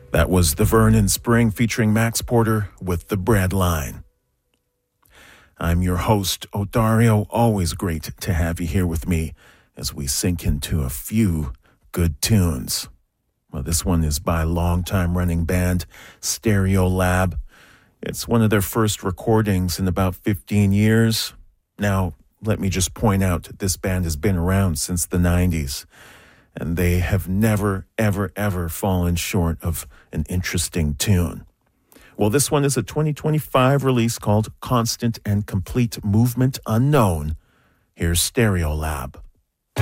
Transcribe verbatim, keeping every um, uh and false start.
That was The Vernon Spring featuring Max Porter with The Bread Line. I'm your host, Odario. Always great to have you here with me as we sink into a few good tunes. Well, this one is by longtime running band Stereolab. It's one of their first recordings in about fifteen years. Now, let me just point out, this band has been around since the nineties. And they have never, ever, ever fallen short of an interesting tune. Well, this one is a twenty twenty-five release called Constant and Complete Movement Unknown. Here's Stereolab.